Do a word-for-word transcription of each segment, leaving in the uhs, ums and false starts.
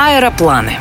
Аэропланы.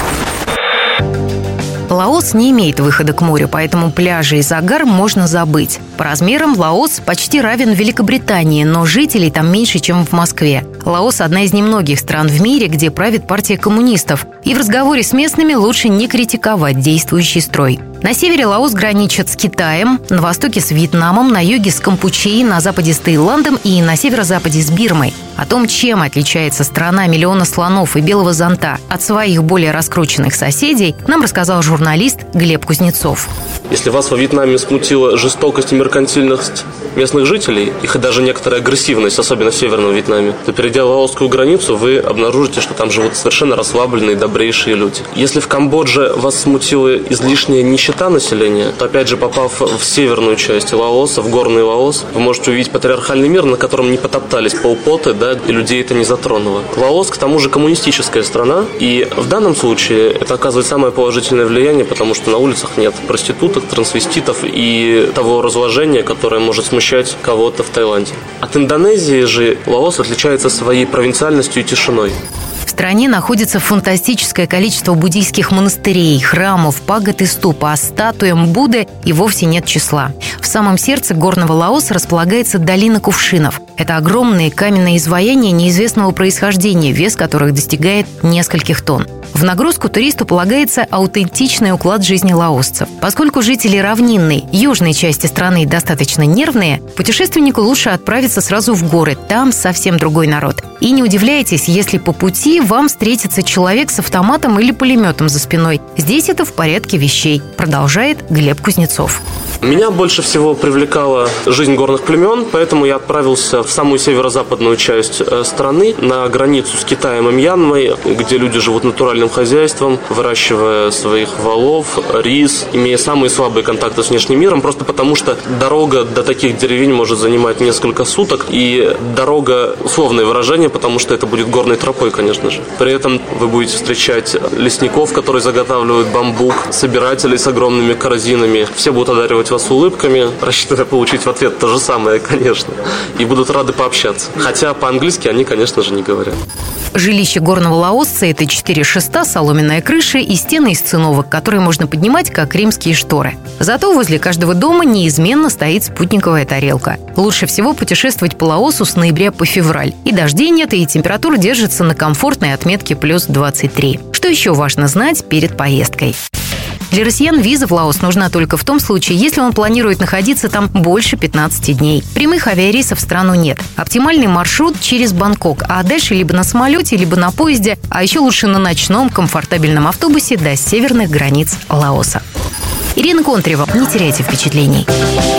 Лаос не имеет выхода к морю, поэтому пляжи и загар можно забыть. По размерам Лаос почти равен Великобритании, но жителей там меньше, чем в Москве. Лаос – одна из немногих стран в мире, где правит партия коммунистов. И в разговоре с местными лучше не критиковать действующий строй. На севере Лаос граничит с Китаем, на востоке с Вьетнамом, на юге с Кампучией, на западе с Таиландом и на северо-западе с Бирмой. О том, чем отличается страна миллиона слонов и белого зонта от своих более раскрученных соседей, нам рассказал журналист Глеб Кузнецов. Если вас во Вьетнаме смутила жестокость и меркантильность местных жителей, их и даже некоторая агрессивность, особенно в Северном Вьетнаме, то, перейдя лаосскую границу, вы обнаружите, что там живут совершенно расслабленные, добрейшие люди. Если в Камбодже вас смутила излишняя нищета населения, то, опять же, попав в северную часть Лаоса, в горный Лаос, вы можете увидеть патриархальный мир, на котором не потоптались полпоты, да, и людей это не затронуло. Лаос, к тому же, коммунистическая страна, и в данном случае это оказывает самое положительное влияние, потому что на улицах нет проституток, трансвеститов и того разложения, которое может смущать кого-то в Таиланде. От Индонезии же Лаос отличается своей провинциальностью и тишиной. В стране находится фантастическое количество буддийских монастырей, храмов, пагод и ступ, а статуям Будды и вовсе нет числа. В самом сердце горного Лаоса располагается долина кувшинов. Это огромные каменные изваяния неизвестного происхождения, вес которых достигает нескольких тонн. В нагрузку туристу полагается аутентичный уклад жизни лаосцев. Поскольку жители равнинной, южной части страны достаточно нервные, путешественнику лучше отправиться сразу в горы, там совсем другой народ. И не удивляйтесь, если по пути вам встретится человек с автоматом или пулеметом за спиной. Здесь это в порядке вещей, продолжает Глеб Кузнецов. Меня больше всего привлекала жизнь горных племен, поэтому я отправился в самую северо-западную часть страны, на границу с Китаем и Мьянмой, где люди живут натуральным хозяйством, выращивая своих волов, рис, имея самые слабые контакты с внешним миром, просто потому что дорога до таких деревень может занимать несколько суток, и дорога – условное выражение, потому что это будет горной тропой, конечно же. При этом вы будете встречать лесников, которые заготавливают бамбук, собирателей с огромными корзинами, все будут одаривать вас улыбками, рассчитывая получить в ответ то же самое, конечно, и будут рады пообщаться. Хотя по-английски они, конечно же, не говорят. Жилище горного лаосца – это четыре шеста, соломенная крыша и стены из циновок, которые можно поднимать, как римские шторы. Зато возле каждого дома неизменно стоит спутниковая тарелка. Лучше всего путешествовать по Лаосу с ноября по февраль. И дождей нет, и температура держится на комфортной отметке плюс двадцать три. Что еще важно знать перед поездкой? Для россиян виза в Лаос нужна только в том случае, если он планирует находиться там больше пятнадцати дней. Прямых авиарейсов в страну нет. Оптимальный маршрут через Бангкок, а дальше либо на самолете, либо на поезде, а еще лучше на ночном комфортабельном автобусе до северных границ Лаоса. Ирина Контрева. Не теряйте впечатлений.